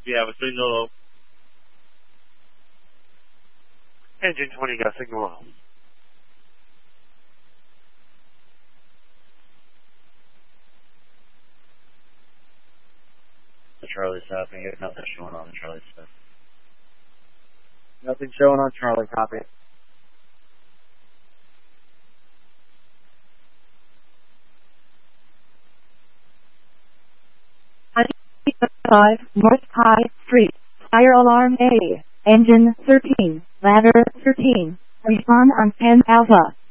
Yeah, we're still low. Engine 20 got signal low. Charlie South, and get nothing showing on the Charlie South. Nothing showing on Charlie, copy. I-5 North High Street. Fire alarm A. Engine 13. Ladder 13. Respond on 10 Alpha.